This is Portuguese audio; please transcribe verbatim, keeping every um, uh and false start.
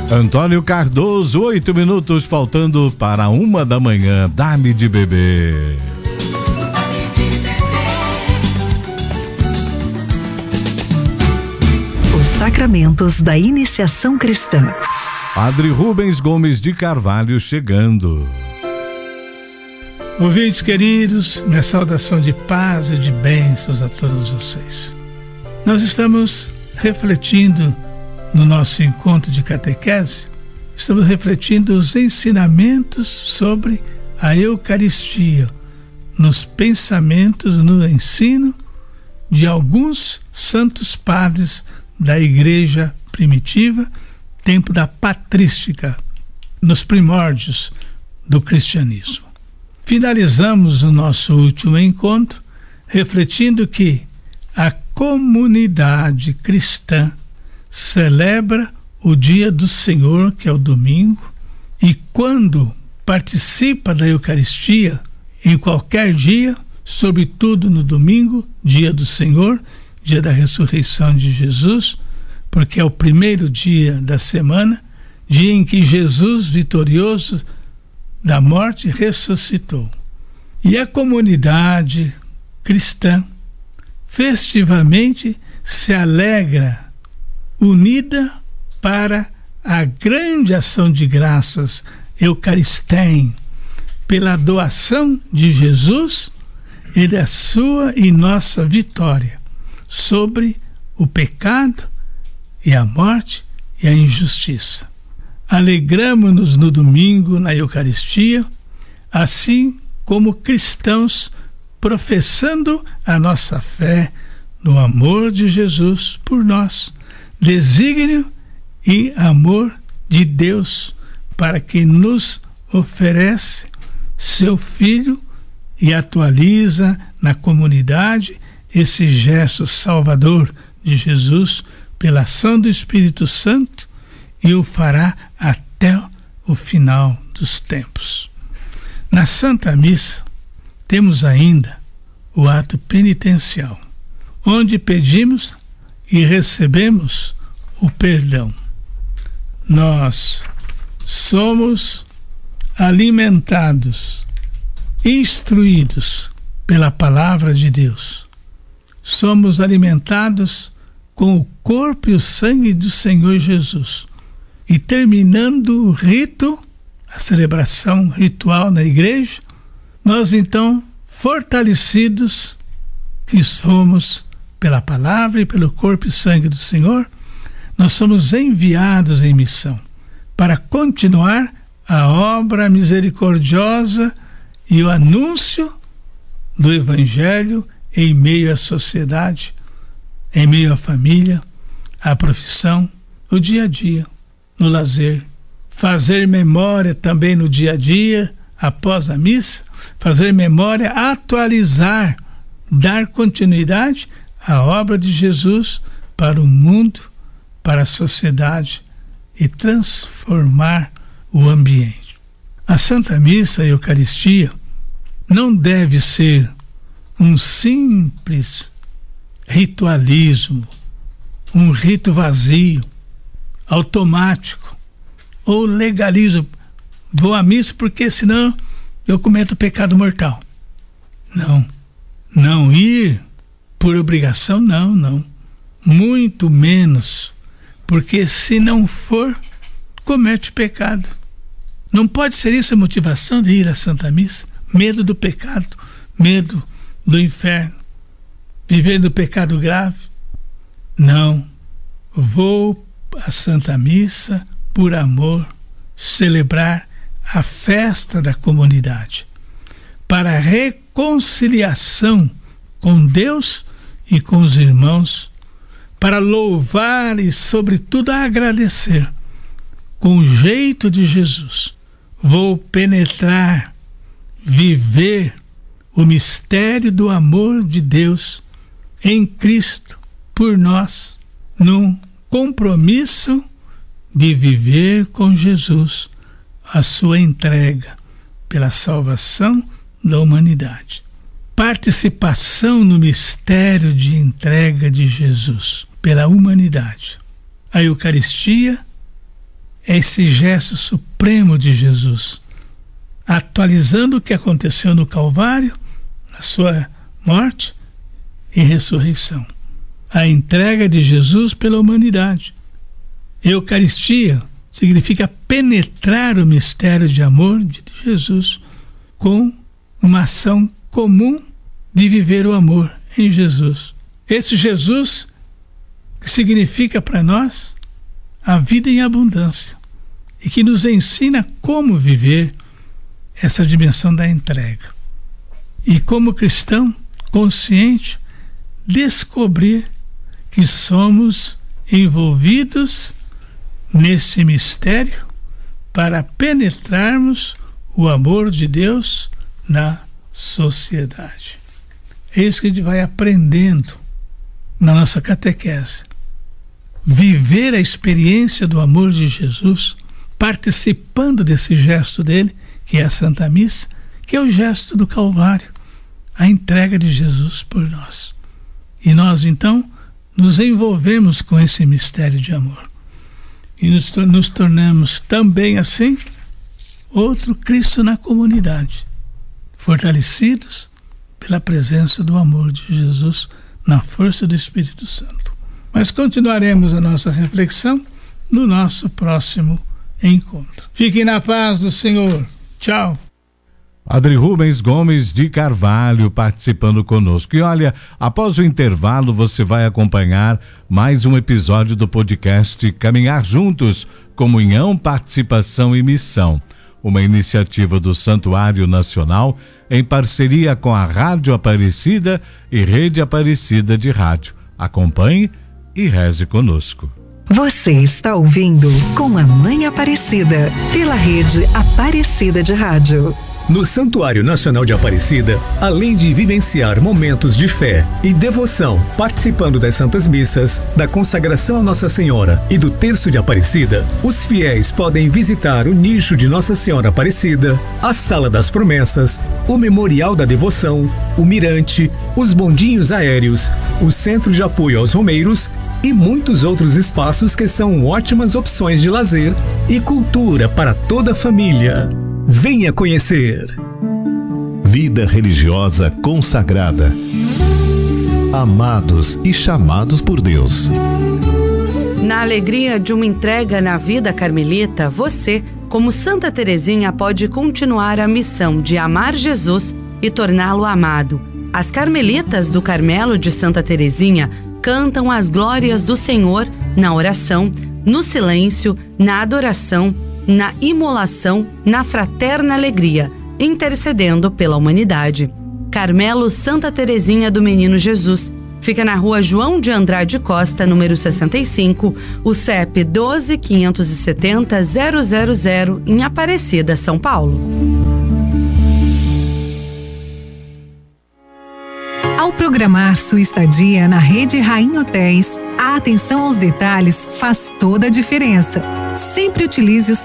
Antônio Cardoso, oito minutos faltando para uma da manhã. Dá-me de beber. Os sacramentos da iniciação cristã. Padre Rubens Gomes de Carvalho chegando. Ouvintes queridos, minha saudação de paz e de bênçãos a todos vocês. Nós estamos refletindo no nosso encontro de catequese, estamos refletindo os ensinamentos sobre a Eucaristia, nos pensamentos, no ensino de alguns santos padres da Igreja primitiva, tempo da patrística, nos primórdios do cristianismo. Finalizamos o nosso último encontro refletindo que a comunidade cristã celebra o dia do Senhor, que é o domingo, e quando participa da Eucaristia, em qualquer dia, sobretudo no domingo, dia do Senhor, dia da ressurreição de Jesus, porque é o primeiro dia da semana, dia em que Jesus, vitorioso da morte, ressuscitou. E a comunidade cristã festivamente se alegra, unida para a grande ação de graças Eucaristém, pela doação de Jesus e da sua e nossa vitória sobre o pecado e a morte e a injustiça. Alegramo-nos no domingo na Eucaristia, assim como cristãos professando a nossa fé no amor de Jesus por nós, desígnio e amor de Deus, para que nos oferece seu Filho e atualiza na comunidade esse gesto salvador de Jesus pela ação do Espírito Santo, e o fará até o final dos tempos. Na Santa Missa temos ainda o ato penitencial, onde pedimos e recebemos o perdão. Nós somos alimentados, instruídos pela palavra de Deus. Somos alimentados com o corpo e o sangue do Senhor Jesus. E terminando o rito, a celebração ritual na igreja, nós então, fortalecidos, que fomos pela palavra e pelo corpo e sangue do Senhor, nós somos enviados em missão para continuar a obra misericordiosa e o anúncio do Evangelho em meio à sociedade, em meio à família, à profissão, no dia a dia, no lazer. Fazer memória também no dia a dia, após a missa, fazer memória, atualizar, dar continuidade à obra de Jesus para o mundo, para a sociedade e transformar o ambiente. A Santa Missa, a Eucaristia, não deve ser um simples ritualismo, um rito vazio, automático, ou legalismo. Vou à missa porque senão eu cometo pecado mortal. Não. Não ir por obrigação, não, não. Muito menos, porque se não for, comete pecado. Não pode ser isso a motivação de ir à Santa Missa. Medo do pecado, medo do inferno, viver do pecado grave. Não. Vou à Santa Missa por amor, celebrar a festa da comunidade, para a reconciliação com Deus e com os irmãos, para louvar e, sobretudo, agradecer com o jeito de Jesus. Vou penetrar, viver o mistério do amor de Deus em Cristo por nós, num compromisso de viver com Jesus a sua entrega pela salvação da humanidade. Participação no mistério de entrega de Jesus pela humanidade. A Eucaristia é esse gesto supremo de Jesus, atualizando o que aconteceu no Calvário, na sua morte e ressurreição. A entrega de Jesus pela humanidade. Eucaristia significa penetrar o mistério de amor de Jesus com uma ação comum de viver o amor em Jesus. Esse Jesus que significa para nós a vida em abundância e que nos ensina como viver essa dimensão da entrega. E como cristão consciente, descobrir que somos envolvidos nesse mistério para penetrarmos o amor de Deus na sociedade. É isso que a gente vai aprendendo na nossa catequese. Viver a experiência do amor de Jesus, participando desse gesto dele, que é a Santa Missa, que é o gesto do Calvário, a entrega de Jesus por nós. E nós, então, nos envolvemos com esse mistério de amor. E nos, nos tornamos também, assim, outro Cristo na comunidade, fortalecidos pela presença do amor de Jesus na força do Espírito Santo. Mas continuaremos a nossa reflexão no nosso próximo encontro. Fiquem na paz do Senhor. Tchau. Adri Rubens Gomes de Carvalho participando conosco. E olha, após o intervalo você vai acompanhar mais um episódio do podcast Caminhar Juntos, Comunhão, Participação e Missão. Uma iniciativa do Santuário Nacional em parceria com a Rádio Aparecida e Rede Aparecida de Rádio. Acompanhe e reze conosco. Você está ouvindo Com a Mãe Aparecida, pela Rede Aparecida de Rádio. No Santuário Nacional de Aparecida, além de vivenciar momentos de fé e devoção, participando das Santas Missas, da consagração a Nossa Senhora e do Terço de Aparecida, os fiéis podem visitar o nicho de Nossa Senhora Aparecida, a Sala das Promessas, o Memorial da Devoção, o Mirante, os bondinhos aéreos, o Centro de Apoio aos Romeiros e muitos outros espaços que são ótimas opções de lazer e cultura para toda a família. Venha conhecer. Vida religiosa consagrada. Amados e chamados por Deus. Na alegria de uma entrega na vida carmelita, você, como Santa Teresinha, pode continuar a missão de amar Jesus e torná-lo amado. As carmelitas do Carmelo de Santa Teresinha cantam as glórias do Senhor na oração, no silêncio, na adoração, na imolação, na fraterna alegria, intercedendo pela humanidade. Carmelo Santa Teresinha do Menino Jesus. Fica na rua João de Andrade Costa, número sessenta e cinco, o C E P doze, quinhentos e setenta, zero zero zero, em Aparecida, São Paulo. Ao programar sua estadia na Rede Rainha Hotéis, a atenção aos detalhes faz toda a diferença. Sempre utilize os